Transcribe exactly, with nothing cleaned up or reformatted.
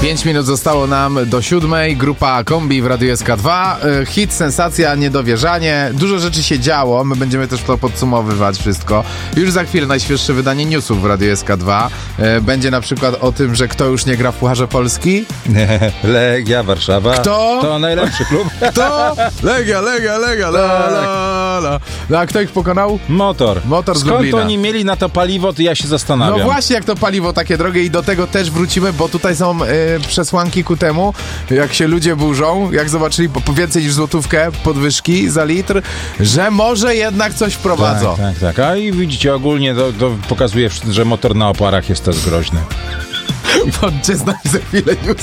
Pięć minut zostało nam do siódmej. Grupa Kombi w Radiu S K dwa. Hit, sensacja, niedowierzanie. Dużo rzeczy się działo. My będziemy też to podsumowywać wszystko. Już za chwilę najświeższe wydanie newsów w Radiu S K dwa. Będzie na przykład o tym, że kto już nie gra w Pucharze Polski? Legia Warszawa. Kto? To najlepszy klub. Kto? Legia, Legia, Legia. La, la, la. No, a kto ich pokonał? Motor. Motor z Skąd Lublina. oni mieli na to paliwo, to ja się zastanawiam. No właśnie, jak to paliwo takie drogie i do tego też wrócimy, bo tutaj są y, przesłanki ku temu, jak się ludzie burzą, jak zobaczyli po, po więcej niż złotówkę podwyżki za litr, że może jednak coś wprowadzą. Tak, tak, tak. A i widzicie, ogólnie to, to pokazuje, że motor na oparach jest też groźny. Bądźcie z nami za chwilę news.